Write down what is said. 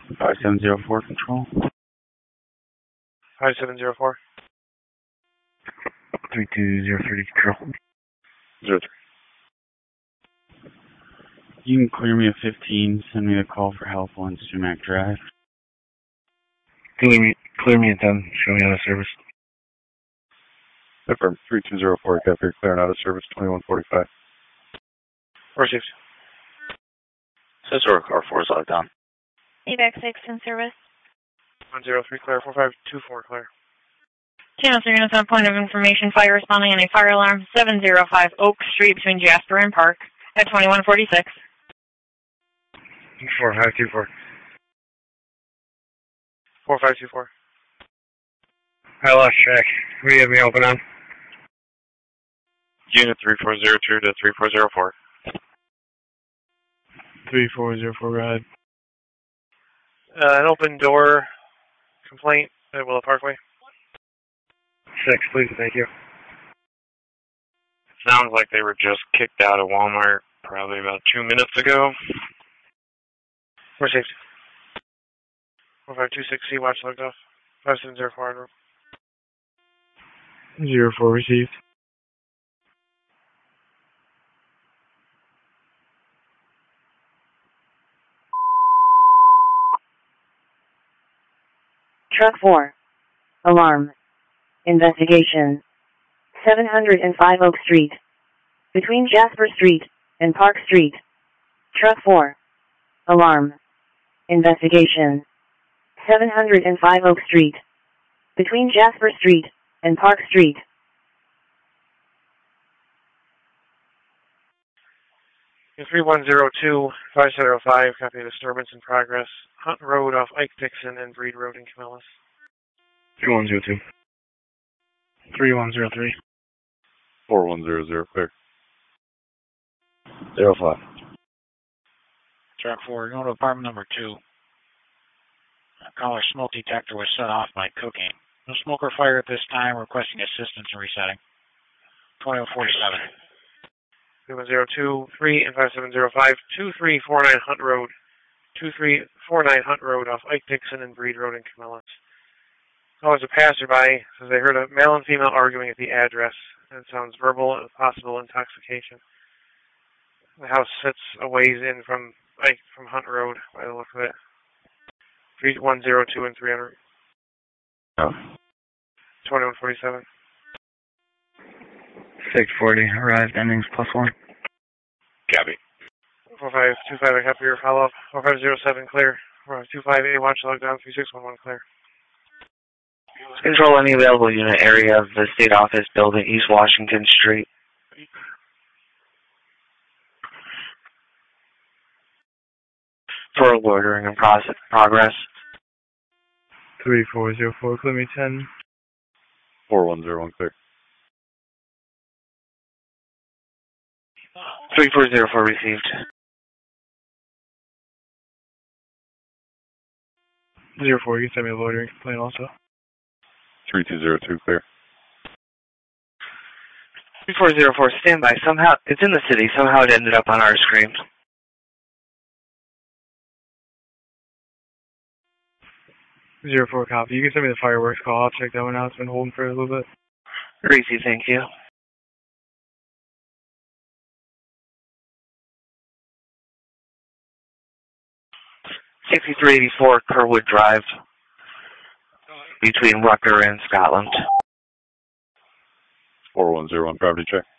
5704 control. 5704. 3203 control. 03. You can clear me a 15, send me the call for help on Sumac Drive. Clear me at 10, show me out of service. Confirm, 3204, Cafe, clearing out of service, 2145. Received. Cesar, car 4 is locked down. AVAC 6 in service. 103 clear, 4524 clear. Channel 3 units on point of information, fire responding on a fire alarm, 705 Oak Street between Jasper and Park at 2146. 4524. 4524. I lost track. What do you have me open on? Unit 3402 to 3404. 3404, go ahead. An open door complaint at Willow Parkway. 6, please, thank you. Sounds like they were just kicked out of Walmart probably about 2 minutes ago. Received. 4526C, watch logged off. 5704 on room. 04 received. Truck 4. Alarm. Investigation. 705 Oak Street. Between Jasper Street and Park Street. Truck 4. Alarm. Investigation. 705 Oak Street. Between Jasper Street and Park Street. In 3102, 5705, copy of disturbance in progress. Hunt Road off Ike Dixon and Breed Road in Camillus. 3102. 3103. 4100, clear. 05. Truck 4, going to apartment number 2. Caller smoke detector was set off by cooking. No smoke or fire at this time. Requesting assistance in resetting. 2147. 3102, and 5705, 2349 Hunt Road. 2349 Hunt Road off Ike Dixon and Breed Road in Camillus. Oh, as a passerby, says they heard a male and female arguing at the address. It sounds verbal and possible intoxication. The house sits a ways in from Hunt Road by the look of it. 3102 and 300. Oh. 2147. 640, arrived, endings +1. Copy. 4525, I copy your follow-up. 4507, clear. 4525A, watch log down, 3611, clear. Control any available unit area of the state office building, East Washington Street. For loitering in progress. 3404, clear me 10. 4101, clear. 3404 received. 04, you can send me a loitering complaint also. 3202, clear. 3404, stand by. Somehow, it's in the city. Somehow it ended up on our screen. 04, copy. You can send me the fireworks call. I'll check that one out. It's been holding for a little bit. Reese, thank you. 6384 Kerwood Drive, between Rucker and Scotland. 4101, property check.